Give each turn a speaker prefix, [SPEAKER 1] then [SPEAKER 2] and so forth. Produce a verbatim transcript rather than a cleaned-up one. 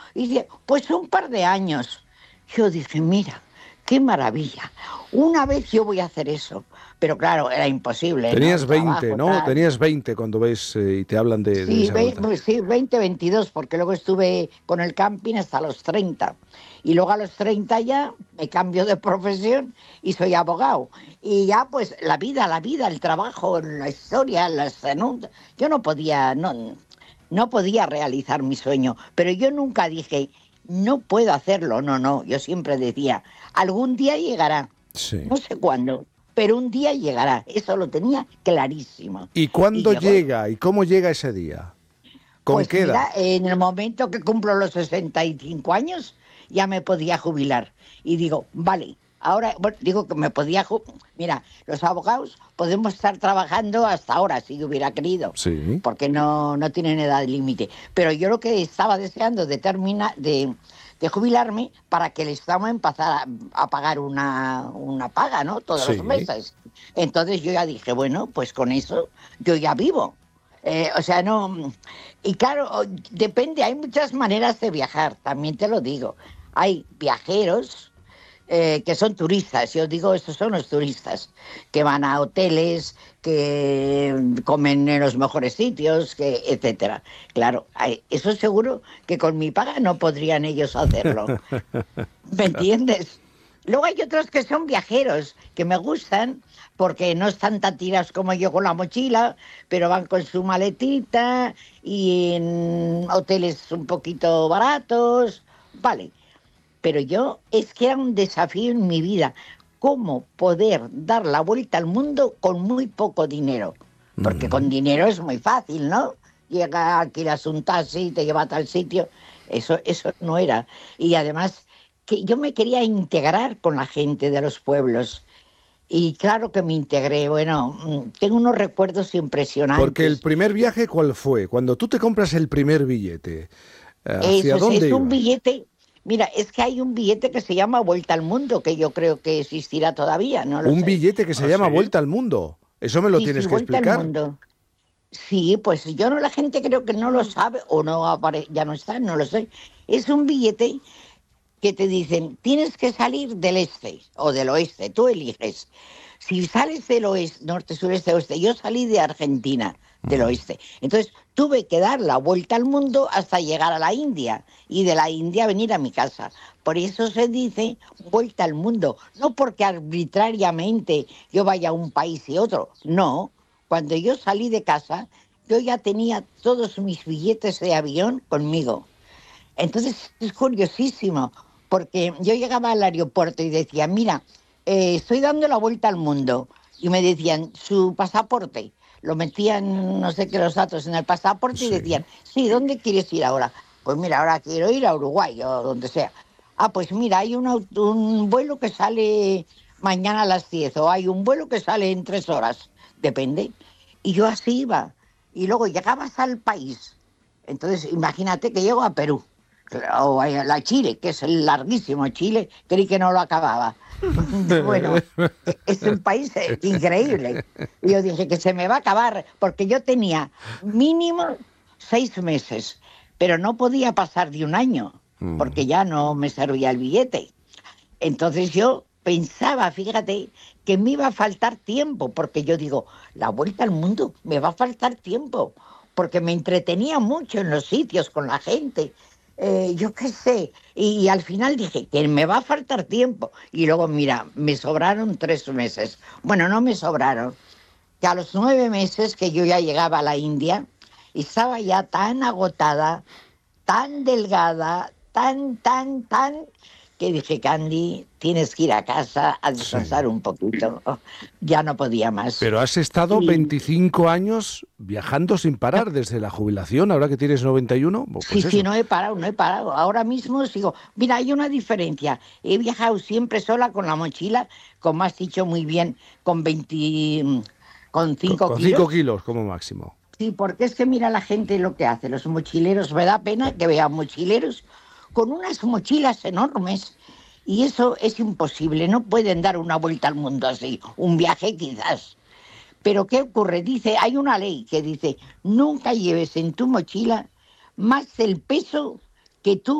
[SPEAKER 1] Y dice, pues un par de años. Yo dije, mira, qué maravilla. Una vez yo voy a hacer eso. Pero claro, era imposible, ¿no?
[SPEAKER 2] Tenías
[SPEAKER 1] El
[SPEAKER 2] veinte,
[SPEAKER 1] trabajo,
[SPEAKER 2] ¿no?
[SPEAKER 1] tal.
[SPEAKER 2] Tenías veinte cuando ves eh, y te hablan de, de
[SPEAKER 1] Sí,
[SPEAKER 2] esa
[SPEAKER 1] ve-
[SPEAKER 2] vuelta.
[SPEAKER 1] pues sí, veinte, veintidós, porque luego estuve con el camping hasta los treinta. Y luego a los treinta ya me cambio de profesión y soy abogado. Y ya pues la vida, la vida, el trabajo, la historia, las anuncios. Yo no podía, no, no podía realizar mi sueño, pero yo nunca dije, no puedo hacerlo, no, no. Yo siempre decía, algún día llegará,
[SPEAKER 2] Sí.
[SPEAKER 1] no sé cuándo, pero un día llegará. Eso lo tenía clarísimo.
[SPEAKER 2] ¿Y
[SPEAKER 1] Y
[SPEAKER 2] cuándo
[SPEAKER 1] llegó.
[SPEAKER 2] llega? ¿Y cómo llega ese día? ¿Con
[SPEAKER 1] Pues
[SPEAKER 2] qué edad?
[SPEAKER 1] mira, en el momento que cumplo los sesenta y cinco años, ya me podía jubilar. Y digo, vale, ahora, bueno, digo que me podía... ju- Mira, los abogados podemos estar trabajando hasta ahora, si hubiera querido,
[SPEAKER 2] Sí,
[SPEAKER 1] porque no, no tienen edad límite. Pero yo lo que estaba deseando de, termina- de, de jubilarme para que el Estado me empezara a, a pagar una, una paga, ¿no? Todos los
[SPEAKER 2] sí.
[SPEAKER 1] meses. Entonces yo ya dije, bueno, pues con eso yo ya vivo. Eh, o sea, no. Y claro, o- depende, hay muchas maneras de viajar, también te lo digo. Hay viajeros eh, que son turistas, yo digo, estos son los turistas, que van a hoteles, que comen en los mejores sitios, que etcétera. Claro, hay- eso seguro que con mi paga no podrían ellos hacerlo. ¿Me entiendes? Luego hay otros que son viajeros, que me gustan, porque no están tan tirados como yo con la mochila, pero van con su maletita y en hoteles un poquito baratos. Vale, pero yo es que era un desafío en mi vida, cómo poder dar la vuelta al mundo con muy poco dinero. Porque con
[SPEAKER 2] Mm.
[SPEAKER 1] dinero es muy fácil, ¿no? Llega, alquilas un taxi, te lleva a tal sitio. Eso, eso no era. Y además, que yo me quería integrar con la gente de los pueblos. Y claro que me integré. Bueno, mm, tengo unos recuerdos
[SPEAKER 2] Porque el
[SPEAKER 1] impresionantes.
[SPEAKER 2] primer viaje, ¿cuál fue? Cuando tú te compras el primer billete, ¿hacia
[SPEAKER 1] Eso es,
[SPEAKER 2] dónde
[SPEAKER 1] es un
[SPEAKER 2] ibas?
[SPEAKER 1] billete. Mira, es que hay un billete que se llama Vuelta al Mundo, que yo creo que existirá todavía, no lo
[SPEAKER 2] Un
[SPEAKER 1] sé.
[SPEAKER 2] billete que se
[SPEAKER 3] ¿Ah,
[SPEAKER 2] llama
[SPEAKER 3] sí?
[SPEAKER 2] Vuelta al Mundo. Eso me lo
[SPEAKER 1] Sí, sí,
[SPEAKER 2] tienes que
[SPEAKER 1] Vuelta al
[SPEAKER 2] explicar.
[SPEAKER 1] Mundo. Sí, pues yo no, la gente creo que no lo sabe o no apare- ya no está, no lo sé. Es un billete que te dicen, tienes que salir del este o del oeste, tú eliges. Si sales del oeste, norte, sureste, oeste, yo salí de Argentina, del oeste. Entonces tuve que dar la vuelta al mundo hasta llegar a la India y de la India venir a mi casa. Por eso se dice vuelta al mundo, no porque arbitrariamente yo vaya a un país y otro, no. Cuando yo salí de casa, yo ya tenía todos mis billetes de avión conmigo. Entonces es curiosísimo, porque yo llegaba al aeropuerto y decía, mira, eh, estoy dando la vuelta al mundo. Y me decían, su pasaporte. Lo metían, no sé qué, los datos en el pasaporte y
[SPEAKER 2] Sí.
[SPEAKER 1] decían, sí, ¿dónde quieres ir ahora? Pues mira, ahora quiero ir a Uruguay o donde sea. Ah, pues mira, hay un, aut- un vuelo que sale mañana a las diez o hay un vuelo que sale en tres horas, depende. Y yo así iba. Y luego llegabas al país. Entonces, imagínate que llego a Perú o a la Chile, que es el larguísimo Chile, creí que no lo acababa. Bueno, e- es un país eh, increíble. Y yo dije que se me va a acabar, porque yo tenía mínimo seis meses, pero no podía pasar de un año, porque
[SPEAKER 2] Mm.
[SPEAKER 1] ya no me servía el billete. Entonces yo pensaba, fíjate, que me iba a faltar tiempo, porque yo digo, la vuelta al mundo, me va a faltar tiempo, porque me entretenía mucho en los sitios con la gente, eh, yo qué sé, y, y al final dije que me va a faltar tiempo, y luego mira, me sobraron tres meses. Bueno, no me sobraron, que a los nueve meses que yo ya llegaba a la India, estaba ya tan agotada, tan delgada, tan, tan, tan, que dije, Candy, tienes que ir a casa a
[SPEAKER 2] Sí.
[SPEAKER 1] descansar un poquito. Ya no podía más.
[SPEAKER 2] Pero has estado
[SPEAKER 1] Y
[SPEAKER 2] veinticinco años viajando sin
[SPEAKER 1] no,
[SPEAKER 2] parar desde la jubilación, ahora que tienes noventa y uno, bu-
[SPEAKER 1] sí,
[SPEAKER 2] pues
[SPEAKER 1] sí,
[SPEAKER 2] eso.
[SPEAKER 1] no he parado, no he parado. Ahora mismo sigo. Mira, hay una diferencia. He viajado siempre sola con la mochila, como has dicho muy bien, con veinte, con
[SPEAKER 2] Con,
[SPEAKER 1] cinco
[SPEAKER 2] con cinco
[SPEAKER 1] kilos.
[SPEAKER 2] kilos como máximo.
[SPEAKER 1] Sí, porque es que mira la gente lo que hace, los mochileros, me da pena que vean mochileros con unas mochilas enormes y eso es imposible, no pueden dar una vuelta al mundo así, un viaje quizás. Pero ¿qué ocurre? Dice, hay una ley que dice, nunca lleves en tu mochila más del peso que tú